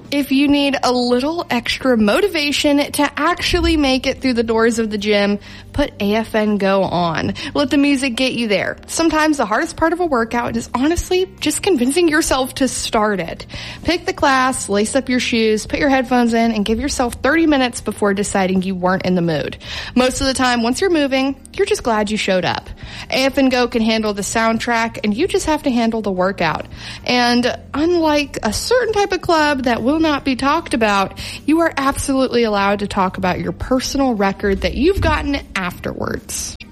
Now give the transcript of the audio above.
If you need a little extra motivation to actually make it through the doors of the gym, put AFN Go on. Let the music get you there. Sometimes the hardest part of a workout is honestly just convincing yourself to start it. Pick the class, lace up your shoes, put your headphones in, and give yourself 30 minutes before deciding you weren't in the mood. Most of the time, once you're moving, you're just glad you showed up. AFN Go can handle the soundtrack, and you just have to handle the workout. And unlike a certain type of club that will not be talked about, you are absolutely allowed to talk about your personal record that you've gotten afterwards.